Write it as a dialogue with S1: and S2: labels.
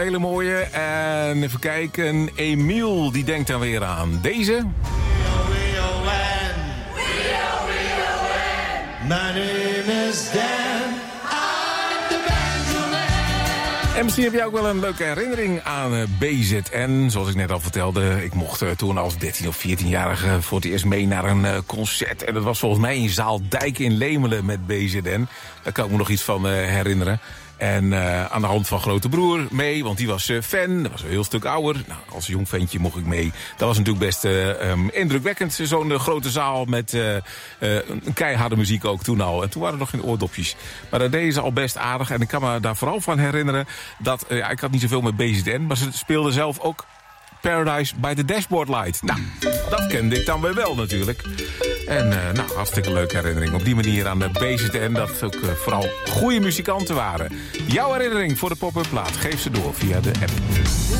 S1: Hele mooie. En even kijken. Emiel, die denkt dan weer aan deze. My name is Dan. I'm the banjo man. En misschien heb jij ook wel een leuke herinnering aan BZN. Zoals ik net al vertelde, ik mocht toen als 13 of 14-jarige voor het eerst mee naar een concert. En dat was volgens mij in Zaal Dijk in Lemelen met BZN. Daar kan ik me nog iets van herinneren. En aan de hand van grote broer mee, want die was fan. Dat was een heel stuk ouder. Nou, als jong ventje mocht ik mee. Dat was natuurlijk best indrukwekkend. Zo'n grote zaal met een keiharde muziek ook toen al. En toen waren er nog geen oordopjes. Maar dat deden ze al best aardig. En ik kan me daar vooral van herinneren dat... ik had niet zoveel met BZN, maar ze speelden zelf ook Paradise by the Dashboard Light. Nou, dat kende ik dan weer wel natuurlijk. En hartstikke leuke herinnering. Op die manier aan de BZN dat ook vooral goede muzikanten waren. Jouw herinnering voor de pop-up plaat, geef ze door via de app.